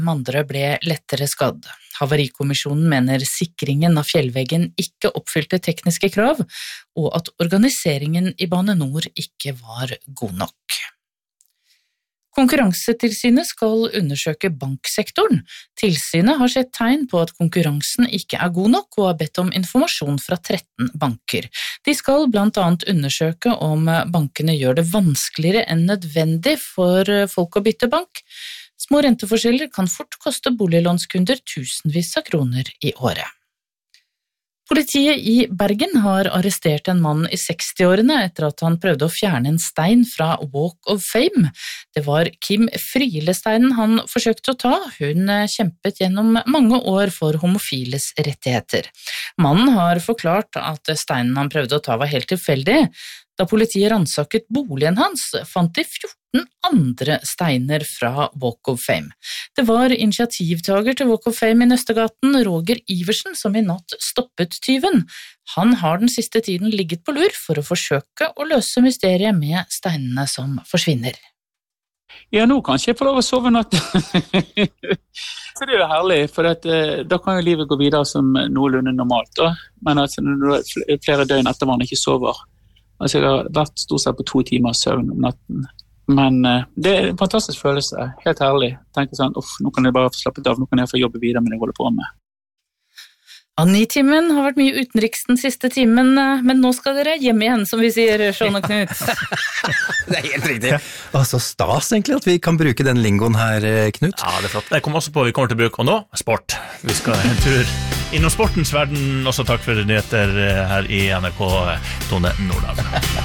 Andre ble lettere skadd. Havarikommisjonen mener sikringen av fjellveggen ikke oppfylte tekniske krav, og at organiseringen i Bane NOR ikke var god nok. Konkurransetilsynet skal undersøke banksektoren. Tilsynet har sett tegn på at konkurransen ikke er god nok og har bedt om informasjon fra 13 banker. De skal blant annet undersøke om bankene gjør det vanskeligere enn nødvendig for folk å bytte bank. Små renteforskjeller kan fort koste boliglånskunder tusenvis av kroner i året. Politiet i Bergen har arrestert en mann i 60-årene etter at han prøvde å fjerne en stein fra Walk of Fame. Det var Kim Friele-steinen han forsøkte å ta. Hun kjempet gjennom mange år for homofiles rettigheter. Mannen har forklart at steinen han prøvde å ta var helt tilfeldig. Da politiet ransaket boligen hans, fant de 14 andre steiner fra Walk of Fame. Det var initiativtager til Walk of Fame i Nøstegaten, Roger Iversen, som i natt stoppet tyven. Han har den siste tiden ligget på lur for å forsøke å løse mysteriet med steinene som forsvinner. Ja, nå kanskje jeg får lov å sove natt. Så det er jo herlig, for da kan jo livet gå videre som noenlunde normalt. Da. Men altså, når det er flere døgn etter man ikke sover. Altså, jeg har vært stort sett på 2 timer søvn om natten. Men det er en fantastisk følelse, helt herlig. Tenker sånn, nå kan jeg bare få slappet av, nå kan jeg få jobbe videre med det jeg holder på med. Ni-timen har vært mye utenriks den siste timen, men nå skal dere hjem igjen, som vi sier, Sean og Knut. Det er helt riktig. Så stas egentlig at vi kan bruke den lingoen her, Knut. Ja, det er flott. Jeg kommer også på, vi kommer til å bruke nå, sport. Vi skal en tur innom sportens verden. Også takk for nyheter her i NRK Tone Nordahl.